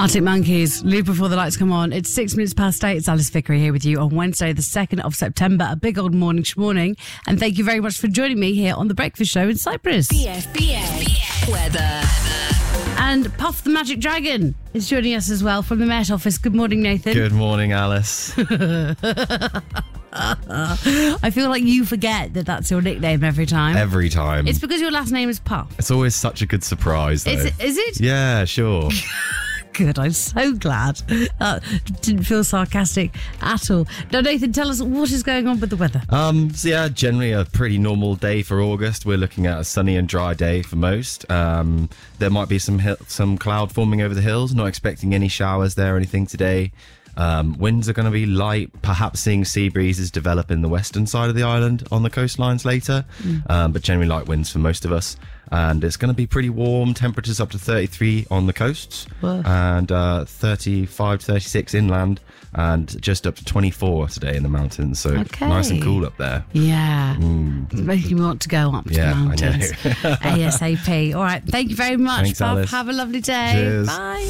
Arctic Monkeys, Leave Before the Lights Come On. It's 6 minutes past 8. It's Alice Vickery here with you on Wednesday, the 2nd of September. A big old morning. And thank you very much for joining me here on The Breakfast Show in Cyprus. BFBA weather. And Puff the Magic Dragon is joining us as well from the Met Office. Good morning, Nathan. Good morning, Alice. I feel like you forget that that's your nickname every time. Every time. It's because your last name is Puff. It's always such a good surprise, though. Is it? Yeah, sure. Good, I'm so glad. Didn't feel sarcastic at all. Now, Nathan, tell us what is going on with the weather. Generally a pretty normal day for August. We're looking at a sunny and dry day for most. There might be some cloud forming over the hills. Not expecting any showers there or anything today. Winds are going to be light, perhaps seeing sea breezes develop in the western side of the island on the coastlines later, but generally light winds for most of us. And it's going to be pretty warm, temperatures up to 33 on the coasts. Whoa. And 35 to 36 inland, and just up to 24 today in the mountains. So nice and cool up there. Yeah. It's making me want to go up to the mountains. I know. ASAP. All right. Thank you very much, Thanks, Puff. Alice. Have a lovely day. Cheers. Bye.